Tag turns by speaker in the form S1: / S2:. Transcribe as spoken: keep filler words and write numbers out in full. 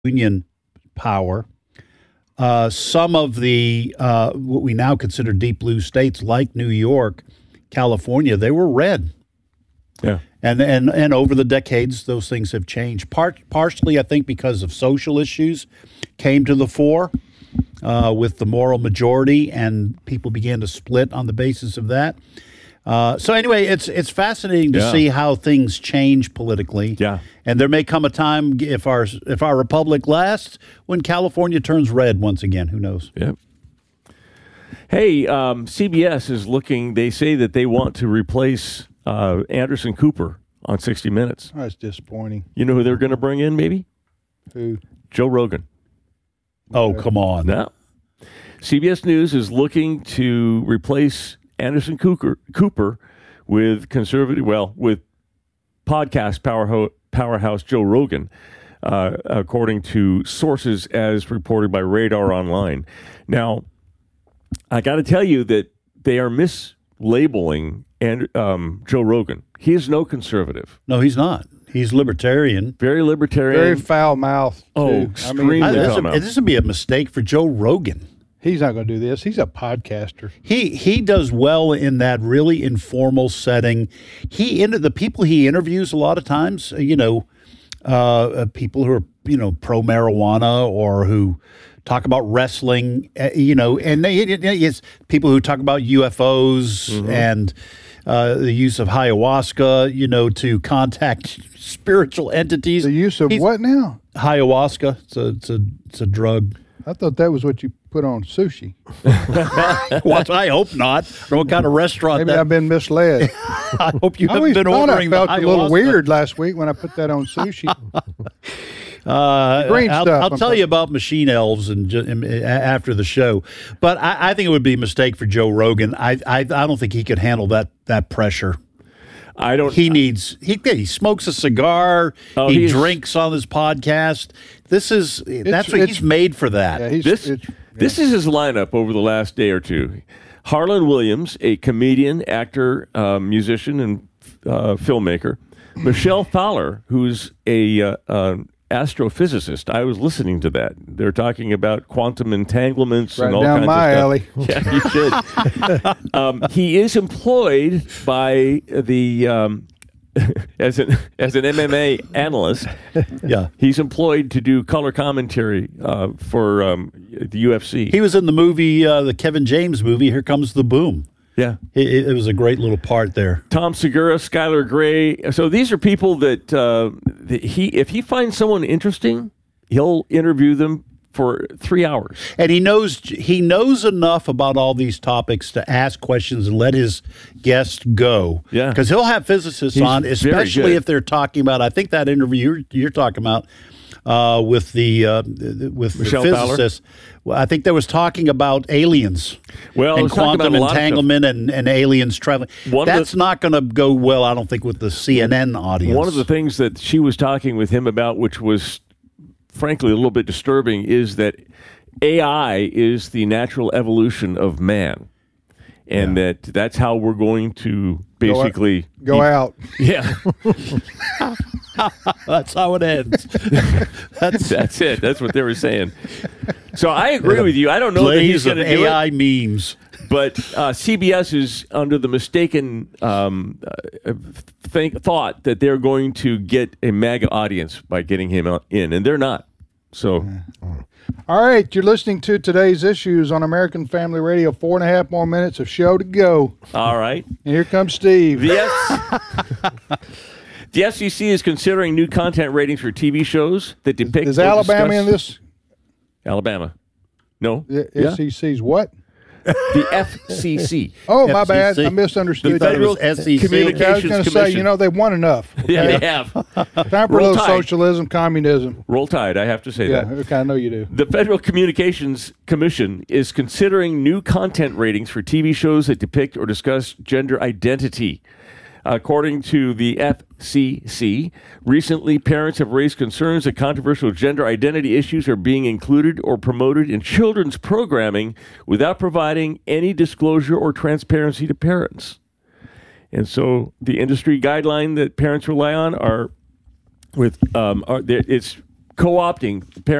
S1: union power. Uh, some of the uh, what we now consider deep blue states, like New York, California, they were red.
S2: Yeah,
S1: and and and over the decades, those things have changed. Part partially, I think, because of social issues came to the fore uh, with the moral majority, and people began to split on the basis of that. Uh, so anyway, it's it's fascinating to
S2: yeah.
S1: see how things change politically.
S2: Yeah.
S1: And there may come a time, if our if our republic lasts, when California turns red once again. Who knows?
S2: Yep. Hey, um, C B S is looking. They say that they want to replace uh, Anderson Cooper on sixty minutes.
S3: Oh, that's disappointing.
S2: You know who they're going to bring in? Maybe
S3: Who?
S2: Joe Rogan.
S1: Oh, come on!
S2: No. C B S News is looking to replace Anderson Cooper, Cooper with conservative, well, with podcast powerhouse, powerhouse Joe Rogan, uh, according to sources as reported by Radar Online. Now, I got to tell you that they are mislabeling and um, Joe Rogan. He is no conservative.
S1: No, he's not. He's libertarian.
S2: Very libertarian.
S3: Very foul mouthed.
S2: Oh,
S3: too.
S2: extremely
S3: I mean,
S1: I, this,
S2: foul
S1: would, this would be a mistake for Joe Rogan.
S3: he's not going to do this. He's a podcaster.
S1: He he does well in that really informal setting. He into the people he interviews a lot of times, you know, uh, people who are you know pro marijuana or who talk about wrestling, uh, you know, and they, it, it's people who talk about U F Os mm-hmm. and uh, the use of ayahuasca, you know, to contact spiritual entities.
S3: The use of He's, what now?
S1: Ayahuasca. It's a it's a it's a drug.
S3: I thought that was what you put on sushi.
S1: Well, I hope not. I don't know what kind of restaurant
S3: Maybe
S1: that.
S3: I've been misled.
S1: I hope you
S3: I
S1: haven't been
S3: thought
S1: ordering
S3: I felt
S1: the
S3: a little
S1: ayahuasca.
S3: weird last week when I put that on sushi.
S1: Uh,
S3: Green
S1: I'll,
S3: stuff,
S1: I'll
S3: I'm
S1: tell you
S3: talking.
S1: about machine elves and ju- um, a- after the show, but I, I think it would be a mistake for Joe Rogan. I, I I don't think he could handle that that pressure.
S2: I don't.
S1: He needs he he smokes a cigar.
S2: Oh,
S1: he
S2: he's-
S1: drinks on his podcast. This is that's what
S3: it's-
S1: he's made for that.
S3: Yeah, he's,
S2: This
S3: it's,
S2: this is his lineup over the last day or two. Harlan Williams, a comedian, actor, uh, musician, and uh, filmmaker. Michelle Fowler, who's a uh, uh, astrophysicist. I was listening to that. They're talking about quantum entanglements
S3: right
S2: and all
S3: down
S2: kinds
S3: my
S2: of
S3: alley.
S2: stuff. Yeah, you should. um, he is employed by the um, as an as an M M A analyst.
S1: Yeah,
S2: He's employed to do color commentary uh, for um, the U F C.
S1: he was in the movie, uh, the Kevin James movie. Here Comes the Boom.
S2: yeah.
S1: It, it was a great little part there.
S2: Tom Segura, Skylar Gray. So these are people that, uh, that he, if he finds someone interesting, he'll interview them for three hours.
S1: And he knows he knows enough about all these topics to ask questions and let his guests go.
S2: Yeah.
S1: Because he'll have physicists
S2: He's
S1: on,
S2: very
S1: especially
S2: good.
S1: if they're talking about. I think that interview you're, you're talking about uh, with the uh, with
S2: Michelle
S1: the
S2: Fowler?
S1: physicists. Well, I think they was talking about aliens.
S2: Well,
S1: and
S2: it's talking
S1: quantum
S2: about a lot of
S1: entanglement and, and aliens traveling.
S2: One of
S1: That's
S2: the-
S1: not going to go well, I don't think, with the C N N audience.
S2: One of the things that she was talking with him about, which was frankly a little bit disturbing, is that A I is the natural evolution of man. And
S1: Yeah.
S2: that that's how we're going to basically
S3: Go out.
S2: Yeah.
S1: That's how it ends. That's
S2: That's it. That's what they were saying. So I agree with you. I don't know that he's
S1: blaze of
S2: going to do
S1: A
S2: it.
S1: I memes.
S2: But uh, C B S is under the mistaken um, uh, think, thought that they're going to get a mega audience by getting him out- in, and they're not. So,
S3: All right, you're listening to today's issues on American Family Radio. Four and a half more minutes of show to go.
S2: all right.
S3: And here comes Steve.
S2: The, F- the F C C is considering new content ratings for T V shows that depict.
S3: Is
S2: or
S3: Alabama in
S2: discuss-
S3: this?
S2: Alabama. No.
S3: The
S2: Yeah.
S3: S E C's what?
S2: The F C C.
S3: Oh, my
S1: F C
S3: bad.
S1: C.
S3: I misunderstood.
S2: The Federal
S1: S E C.
S2: Communications
S3: Okay, I was going to say,
S2: Commission.
S3: you know, they won enough.
S2: Yeah,
S3: Okay?
S2: they have.
S3: Time for a
S2: Roll
S3: little
S2: Tide.
S3: socialism, communism.
S2: Roll Tide, I have to say
S3: Yeah,
S2: that.
S3: okay, I know you do.
S2: The Federal Communications Commission is considering new content ratings for T V shows that depict or discuss gender identity. According to the F C C, recently parents have raised concerns that controversial gender identity issues are being included or promoted in children's programming without providing any disclosure or transparency to parents. And so the industry guideline that parents rely on are with um, are, it's co-opting parents.